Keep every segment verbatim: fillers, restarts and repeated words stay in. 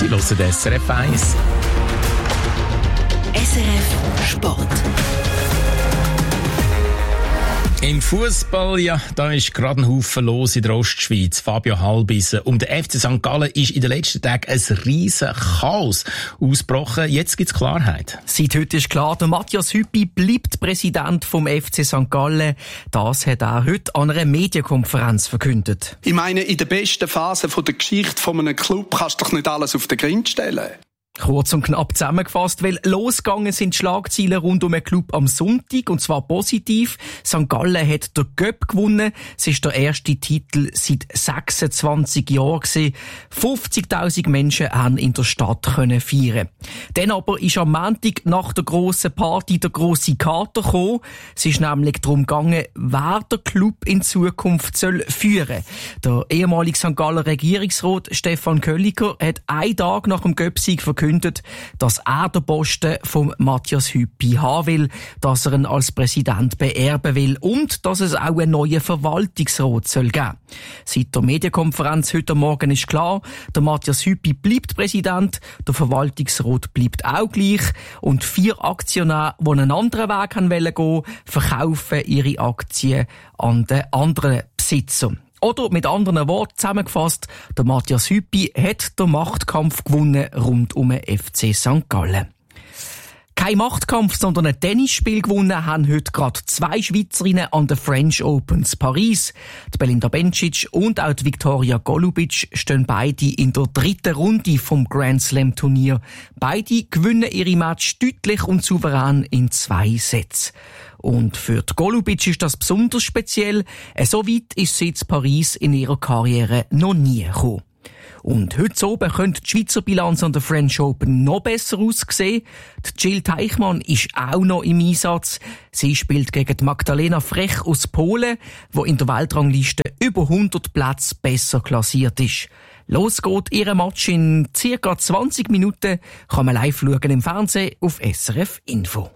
Sie hören S R F eins. S R F Sport. Im Fußball, ja, da ist gerade ein Haufen los in der Ostschweiz. Fabio Halbissen. Um den F C Sankt Gallen ist in den letzten Tagen ein riesen Chaos ausgebrochen. Jetzt gibt's Klarheit. Seit heute ist klar, der Matthias Hüppi bleibt Präsident vom F C Sankt Gallen. Das hat er heute an einer Medienkonferenz verkündet. Ich meine, in der besten Phase der Geschichte von einem Club kannst du doch nicht alles auf den Grind stellen. Kurz und knapp zusammengefasst, weil losgegangen sind die Schlagzeilen rund um den Club am Sonntag, und zwar positiv. Sankt Gallen hat den Göpp gewonnen. Es ist der erste Titel seit sechsundzwanzig Jahren gewesen. fünfzigtausend Menschen haben in der Stadt können feiern. Dann aber ist am Montag nach der grossen Party der grosse Kater gekommen. Es ist nämlich darum gegangen, wer der Club in Zukunft soll führen. Der ehemalige Sankt Galler Regierungsrat Stefan Kölliker hat einen Tag nach dem Göpp-Sieg verkündet, dass er den Posten von Matthias Hüppi haben will, dass er ihn als Präsident beerben will und dass es auch einen neuen Verwaltungsrat soll geben. Seit der Medienkonferenz heute Morgen ist klar, der Matthias Hüppi bleibt Präsident, der Verwaltungsrat bleibt auch gleich und vier Aktionäre, die einen anderen Weg gehen wollen, verkaufen ihre Aktien an den anderen Besitzer. Oder mit anderen Worten zusammengefasst, der Matthias Hüppi hat den Machtkampf gewonnen rund um den F C Sankt Gallen. Kein Machtkampf, sondern ein Tennisspiel gewonnen haben heute gerade zwei Schweizerinnen an den French Opens Paris. Die Belinda Bencic und auch die Viktoria Golubic stehen beide in der dritten Runde vom Grand Slam Turnier. Beide gewinnen ihre Match deutlich und souverän in zwei Sätzen. Und für die Golubic ist das besonders speziell. So weit ist sie in Paris in ihrer Karriere noch nie gekommen. Und heute oben könnte die Schweizer Bilanz an der French Open noch besser aussehen. Die Jill Teichmann ist auch noch im Einsatz. Sie spielt gegen die Magdalena Frech aus Polen, die in der Weltrangliste über hundert Plätze besser klassiert ist. Los geht ihr Match in circa zwanzig Minuten. Kann man live schauen im Fernsehen auf S R F Info.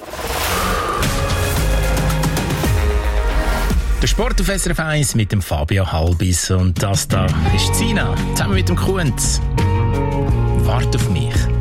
Der Sport auf S R F eins mit dem Fabio Halbissen. Und das da ist Zina, zusammen mit dem Kunz. Wart auf mich.